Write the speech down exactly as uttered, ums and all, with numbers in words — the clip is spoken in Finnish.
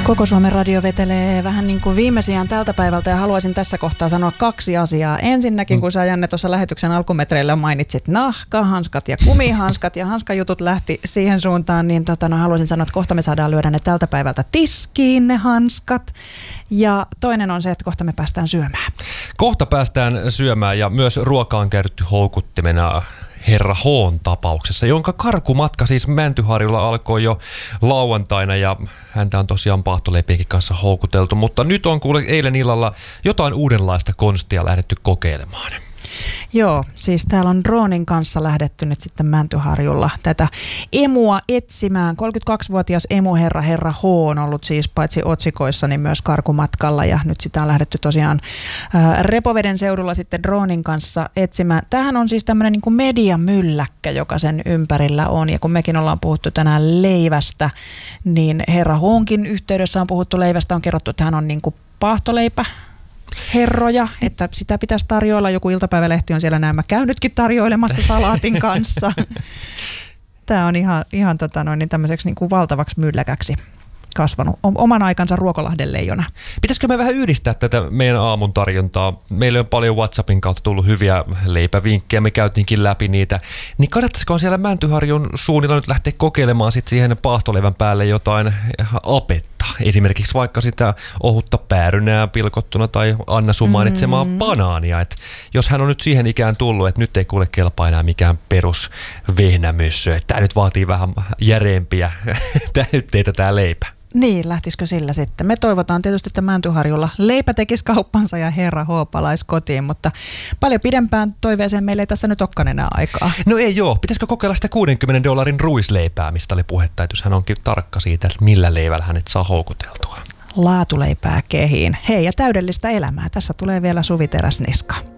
Koko Suomen radio vetelee vähän niin kuin viimeisiään tältä päivältä ja haluaisin tässä kohtaa sanoa kaksi asiaa. Ensinnäkin, kun sä Janne tuossa lähetyksen alkumetreillä mainitsit nahkahanskat ja kumihanskat ja hanskajutut lähti siihen suuntaan, niin tota, no, haluaisin sanoa, että kohta me saadaan lyödä ne tältä päivältä tiskiin ne hanskat. Ja toinen on se, että kohta me päästään syömään. Kohta päästään syömään ja myös ruoka on käytetty houkuttimena Herra H:n tapauksessa, jonka karkumatka siis Mäntyharjulla alkoi jo lauantaina ja häntä on tosiaan paahtoleipienkin kanssa houkuteltu, mutta nyt on kuule eilen illalla jotain uudenlaista konstia lähdetty kokeilemaan. Joo, siis täällä on droonin kanssa lähdetty nyt sitten Mäntyharjulla tätä emua etsimään. kolmekymmentäkaksivuotias emuherra Herra H on ollut siis paitsi otsikoissa, niin myös karkumatkalla ja nyt sitä on lähdetty tosiaan ää, Repoveden seudulla sitten droonin kanssa etsimään. Tämähän on siis tämmöinen niin kuin mediamylläkkä, joka sen ympärillä on ja kun mekin ollaan puhuttu tänään leivästä, niin Herra H:nkin yhteydessä on puhuttu leivästä, on kerrottu, että hän on niin kuin paahtoleipä. Herroja, että sitä pitäisi tarjoilla. Joku iltapäivälehti on siellä näemmä käynytkin tarjoilemassa salaatin kanssa. Tämä on ihan, ihan tota noin, niin tämmöiseksi niin kuin valtavaksi mylläkäksi kasvanut oman aikansa Ruokolahden leijona. Pitäisikö me vähän yhdistää tätä meidän aamun tarjontaa? Meille on paljon WhatsAppin kautta tullut hyviä leipävinkkejä, me käytiinkin läpi niitä. Niin kannattaisiko siellä Mäntyharjun suunnilla nyt lähteä kokeilemaan sit siihen paahtoleivän päälle jotain apetta? Esimerkiksi vaikka sitä ohutta päärynää pilkottuna tai Anna sun mainitsemaa mm. banaania. Et jos hän on nyt siihen ikään tullut, että nyt ei kuule kelpaa enää mikään perus vehnämyssö, että tämä nyt vaatii vähän järeempiä täytteitä tämä leipä. Niin, lähtisikö sillä sitten? Me toivotaan tietysti, että Mäntyharjulla leipä tekisi kauppansa ja Herra H palaisi kotiin, mutta paljon pidempään toiveeseen meillä ei tässä nyt olekaan enää aikaa. No ei joo. Pitäisikö kokeilla sitä kuudenkymmenen dollarin ruisleipää, mistä oli puhetta, että jos hän onkin tarkka siitä, että millä leivällä hänet saa houkuteltua. Laatuleipää kehiin. Hei ja täydellistä elämää. Tässä tulee vielä Suvi Teräsniska.